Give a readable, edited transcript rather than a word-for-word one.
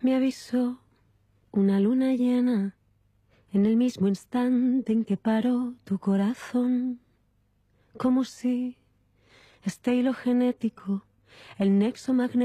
Me avisó una luna llena en el mismo instante en que paró tu corazón, como si este hilo genético, el nexo magnético,